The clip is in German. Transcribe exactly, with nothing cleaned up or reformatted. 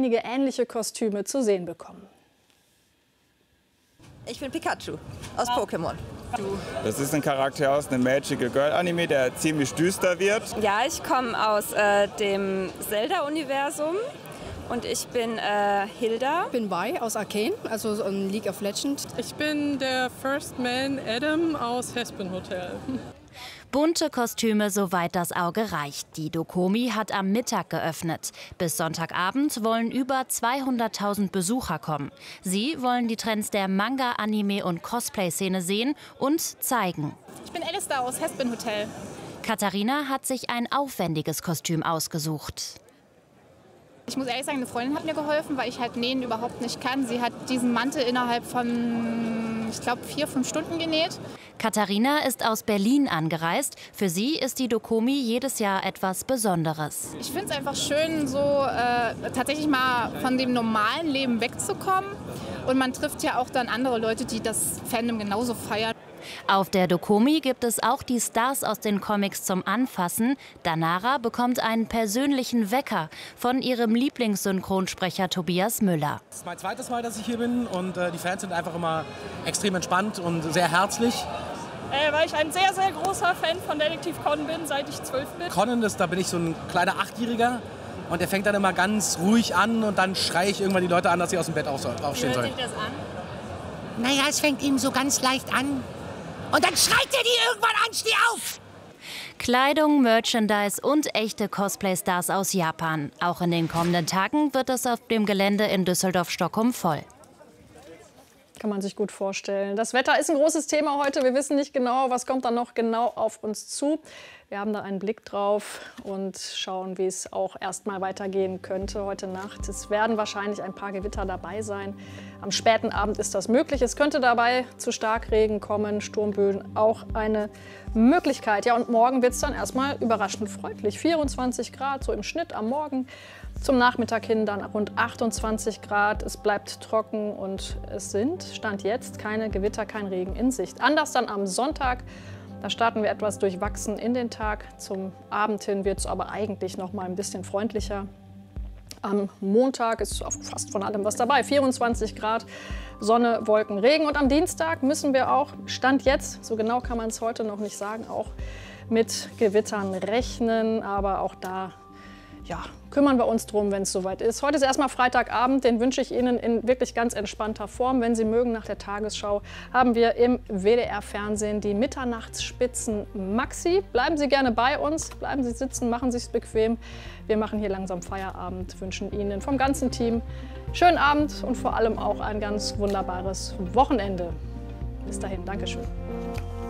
einige ähnliche Kostüme zu sehen bekommen. Ich bin Pikachu aus Pokémon. Das ist ein Charakter aus einem Magical Girl Anime, der ziemlich düster wird. Ja, ich komme aus äh, dem Zelda-Universum und ich bin äh, Hilda. Ich bin Vi aus Arcane, also um League of Legends. Ich bin der First Man Adam aus Hespen Hotel. Bunte Kostüme, soweit das Auge reicht. Die Dokomi hat am Mittag geöffnet. Bis Sonntagabend wollen über zweihunderttausend Besucher kommen. Sie wollen die Trends der Manga-, Anime- und Cosplay-Szene sehen und zeigen. Ich bin Alistair aus Hespen Hotel. Katharina hat sich ein aufwendiges Kostüm ausgesucht. Ich muss ehrlich sagen, eine Freundin hat mir geholfen, weil ich halt nähen überhaupt nicht kann. Sie hat diesen Mantel innerhalb von, ich glaube, vier, fünf Stunden genäht. Katharina ist aus Berlin angereist. Für sie ist die Dokomi jedes Jahr etwas Besonderes. Ich finde es einfach schön, so äh, tatsächlich mal von dem normalen Leben wegzukommen. Und man trifft ja auch dann andere Leute, die das Fandom genauso feiern. Auf der Dokomi gibt es auch die Stars aus den Comics zum Anfassen. Danara bekommt einen persönlichen Wecker von ihrem Lieblingssynchronsprecher Tobias Müller. Das ist mein zweites Mal, dass ich hier bin und äh, die Fans sind einfach immer extrem entspannt und sehr herzlich. Äh, weil ich ein sehr, sehr großer Fan von Detektiv Conan bin, seit ich zwölf bin. Conan, ist, da bin ich so ein kleiner Achtjähriger und der fängt dann immer ganz ruhig an und dann schreie ich irgendwann die Leute an, dass sie aus dem Bett aufstehen sollen. Wie hört sich das an? Naja, es fängt ihm so ganz leicht an. Und dann schreit er die irgendwann an, steh auf! Kleidung, Merchandise und echte Cosplay-Stars aus Japan. Auch in den kommenden Tagen wird es auf dem Gelände in Düsseldorf-Stockholm voll. Kann man sich gut vorstellen. Das Wetter ist ein großes Thema heute. Wir wissen nicht genau, was kommt dann noch genau auf uns zu. Wir haben da einen Blick drauf und schauen, wie es auch erstmal weitergehen könnte heute Nacht. Es werden wahrscheinlich ein paar Gewitter dabei sein. Am späten Abend ist das möglich. Es könnte dabei zu Starkregen kommen, Sturmböen auch eine Möglichkeit. Ja, und morgen wird es dann erstmal überraschend freundlich. vierundzwanzig Grad so im Schnitt am Morgen. Zum Nachmittag hin dann rund achtundzwanzig Grad. Es bleibt trocken und es sind, Stand jetzt, keine Gewitter, kein Regen in Sicht. Anders dann am Sonntag. Da starten wir etwas durchwachsen in den Tag. Zum Abend hin wird es aber eigentlich noch mal ein bisschen freundlicher. Am Montag ist fast von allem was dabei. vierundzwanzig Grad, Sonne, Wolken, Regen. Und am Dienstag müssen wir auch, Stand jetzt, so genau kann man es heute noch nicht sagen, auch mit Gewittern rechnen. Aber auch da ja, kümmern wir uns drum, wenn es soweit ist. Heute ist erstmal Freitagabend, den wünsche ich Ihnen in wirklich ganz entspannter Form. Wenn Sie mögen, nach der Tagesschau haben wir im W D R-Fernsehen die Mitternachtsspitzen Maxi. Bleiben Sie gerne bei uns, bleiben Sie sitzen, machen Sie es bequem. Wir machen hier langsam Feierabend, wünschen Ihnen vom ganzen Team schönen Abend und vor allem auch ein ganz wunderbares Wochenende. Bis dahin, Dankeschön.